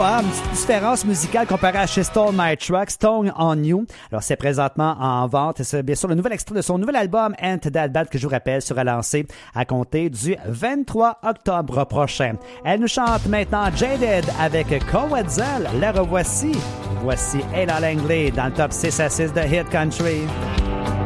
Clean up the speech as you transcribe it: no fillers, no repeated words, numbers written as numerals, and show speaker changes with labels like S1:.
S1: hein? Une petite différence musicale comparée à chez Stone My Truck, Stone on You. Alors, c'est présentement en vente. C'est bien sûr le nouvel extrait de son nouvel album, Ain't That Bad, que je vous rappelle, sera lancé à compter du 23 octobre prochain. Elle nous chante maintenant Jaded avec Cowetzel. La revoici. Voici Ella Langley dans le top 6 à 6 de Hit Country.